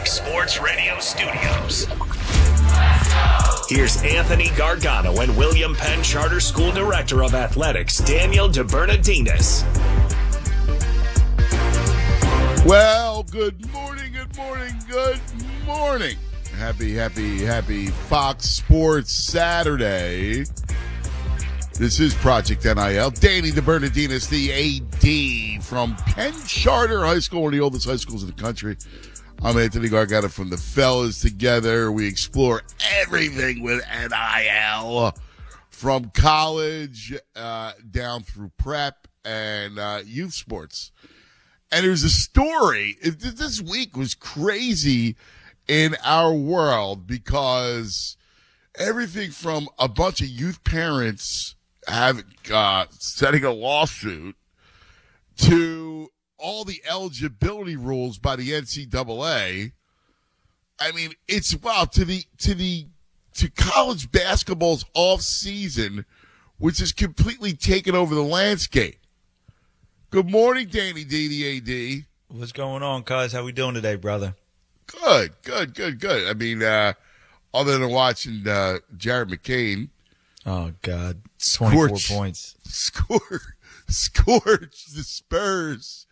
Fox Sports Radio studios. Here's Anthony Gargano and William Penn Charter School Director of Athletics, Daniel DeBernardinis. Well, good morning, good morning, good morning. Happy Fox Sports Saturday. This is Project NIL. Danny DeBernardinis, the AD from Penn Charter High School, one of the oldest high schools in the country. I'm Anthony Gargano from the Fellas Together. We explore everything with NIL, from college down through prep and youth sports. And there's a story. This week was crazy in our world because everything from a bunch of youth parents setting a lawsuit to all the eligibility rules by the NCAA. I mean, it's to college basketball's off season, which has completely taken over the landscape. Good morning, Danny D, the AD. What's going on, cuz? How we doing today, brother? Good. I mean, other than watching Jared McCain. Oh, God. 24 points. Scorch the Spurs.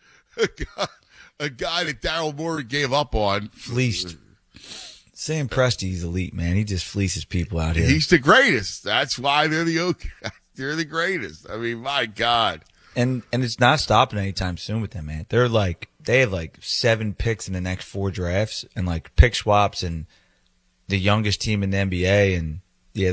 A guy that Daryl Morey gave up on. Fleeced. Sam Presti's elite, man. He just fleeces people out here. He's the greatest. That's why they're the greatest. I mean, my God. And it's not stopping anytime soon with them, man. They have 7 picks in the next 4 drafts and pick swaps and the youngest team in the NBA. And yeah,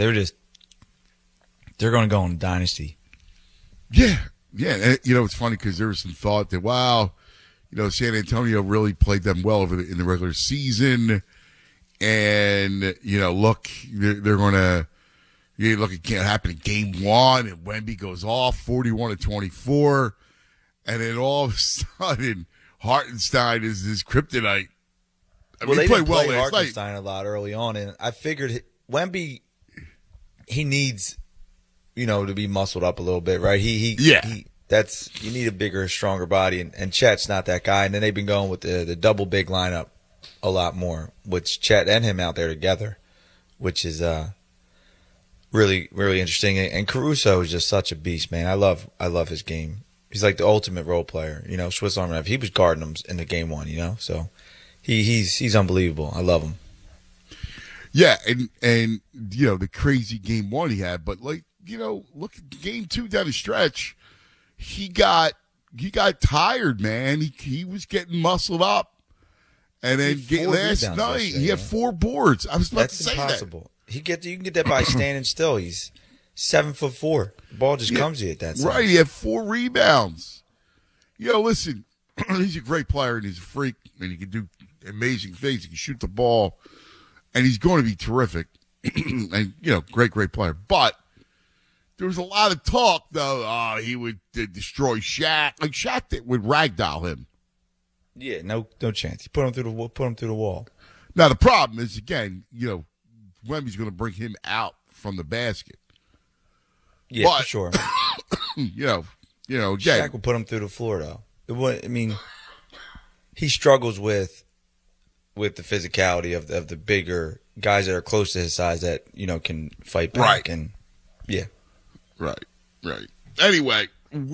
they're going to go on a dynasty. Yeah. And, it's funny because there was some thought that, wow, San Antonio really played them well in the regular season. And, look, they're going to, it can't happen in game 1. And Wemby goes off 41-24. And then all of a sudden, Hartenstein is this kryptonite. They didn't play Hartenstein a lot early on. And I figured Wemby, he needs, to be muscled up a little bit, right? You need a bigger, stronger body, and Chet's not that guy. And then they've been going with the double big lineup a lot more, which Chet and him out there together, which is really, really interesting. And Caruso is just such a beast, man. I love his game. He's like the ultimate role player, Swiss Army knife. He was guarding them in the game 1, so he's unbelievable. I love him. Yeah, and the crazy game 1 he had, but look at game 2 down the stretch. He got tired, man. He was getting muscled up. And then last night he had 4 boards. I was about to say impossible. You can get that by standing still. He's 7'4". The ball just comes to you at that size. Right, he had 4 rebounds. Listen, he's a great player and he's a freak and he can do amazing things. He can shoot the ball and he's going to be terrific. And great player. But there was a lot of talk, though. He would destroy Shaq. Like Shaq would ragdoll him. Yeah, no chance. He put him through the wall. Now the problem is, again, Wemby's going to bring him out from the basket. Yeah, but, for sure. Again, Shaq will put him through the floor, though. He struggles with the physicality of the bigger guys that are close to his size that can fight back. Right. And yeah. Right. Anyway,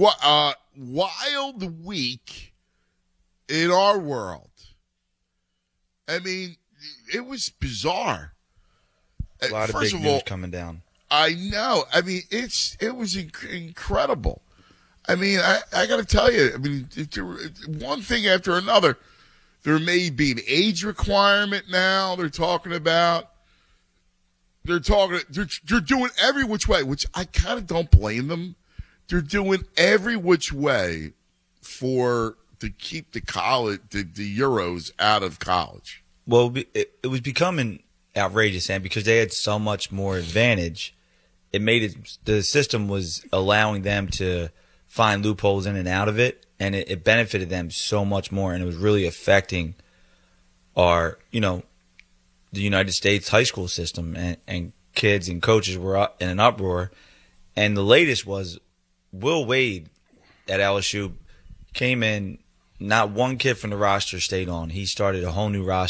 wild week in our world. I mean, it was bizarre. A lot of big news coming down. I know. I mean, it was incredible. I mean, I got to tell you. I mean, one thing after another. There may be an age requirement now. They're talking about. They're doing every which way, which I kind of don't blame them. They're doing every which way to keep the Euros out of college. Well, it was becoming outrageous, and because they had so much more advantage, it made it. The system was allowing them to find loopholes in and out of it, and it benefited them so much more, and it was really affecting our, the United States high school system, and kids and coaches were in an uproar. And the latest was Will Wade at LSU came in. Not one kid from the roster stayed on. He started a whole new roster.